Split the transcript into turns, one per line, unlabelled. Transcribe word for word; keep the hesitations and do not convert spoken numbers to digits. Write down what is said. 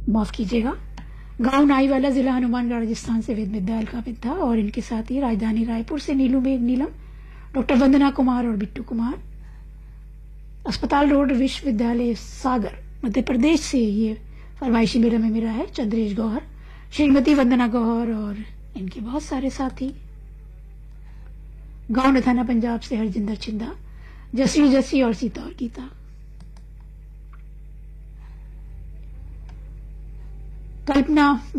माफ कीजिएगा। गांव नाईवाला, जिला हनुमानगढ़, राजस्थान से वेद विद्याल का विद्या और इनके साथ ही राजधानी रायपुर से नीलू मेघ नीलम, डॉक्टर वंदना कुमार और बिट्टू कुमार। अस्पताल रोड विश्वविद्यालय सागर मध्य प्रदेश से ये फरमाइशी मेरा में मेरा है चंद्रेश गौहर, श्रीमती वंदना गौहर और इनके बहुत सारे साथी। गांव नथाना पंजाब से हरजिंदर छिंदा, जसवी जसी और सीता और गीता। कल्पना